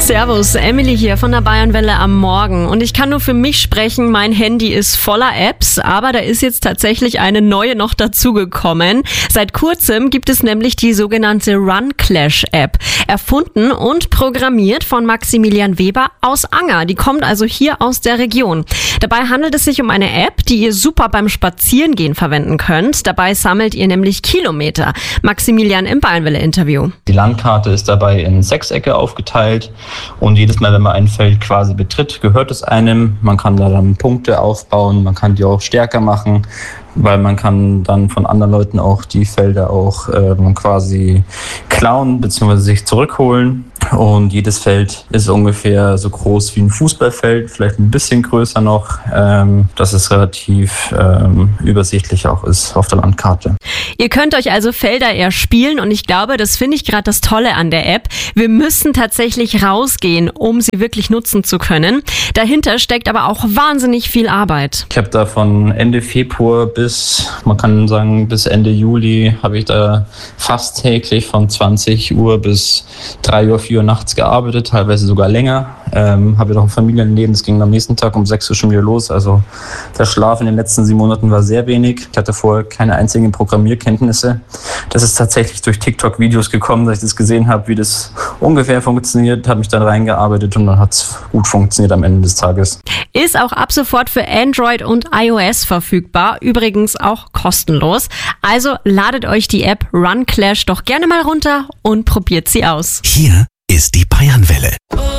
Servus, Emily hier von der Bayernwelle am Morgen. Und ich kann nur für mich sprechen, mein Handy ist voller Apps, aber da ist jetzt tatsächlich eine neue noch dazugekommen. Seit kurzem gibt es nämlich die sogenannte Runclash-App. Erfunden und programmiert von Maximilian Weber aus Anger. Die kommt also hier aus der Region. Dabei handelt es sich um eine App, die ihr super beim Spazierengehen verwenden könnt. Dabei sammelt ihr nämlich Kilometer. Maximilian im Bayernwelle-Interview. Die Landkarte ist dabei in Sechsecke aufgeteilt und jedes Mal, wenn man ein Feld quasi betritt, gehört es einem. Man kann da dann Punkte aufbauen, man kann die auch stärker machen, weil man kann dann von anderen Leuten auch die Felder auch quasi klauen bzw. sich zurückholen. Und jedes Feld ist ungefähr so groß wie ein Fußballfeld, vielleicht ein bisschen größer noch, dass es relativ übersichtlich auch ist auf der Landkarte. Ihr könnt euch also Felder erspielen und ich glaube, das finde ich gerade das Tolle an der App. Wir müssen tatsächlich rausgehen, um sie wirklich nutzen zu können. Dahinter steckt aber auch wahnsinnig viel Arbeit. Ich habe da von Ende Februar bis, man kann sagen, bis Ende Juli habe ich da fast täglich von 20 Uhr bis 3 Uhr, 4 Uhr nachts gearbeitet, teilweise sogar länger. Habe ja noch ein Familienleben, das ging am nächsten Tag um 6 Uhr schon wieder los. Also der Schlaf in den letzten 7 Monaten war sehr wenig. Ich hatte vorher keine einzigen Programmierkenntnisse. Das ist tatsächlich durch TikTok-Videos gekommen, dass ich das gesehen habe, wie das ungefähr funktioniert, habe mich dann reingearbeitet und dann hat es gut funktioniert am Ende des Tages. Ist auch ab sofort für Android und iOS verfügbar, übrigens auch kostenlos. Also ladet euch die App Runclash doch gerne mal runter und probiert sie aus. Hier ist die Bayernwelle.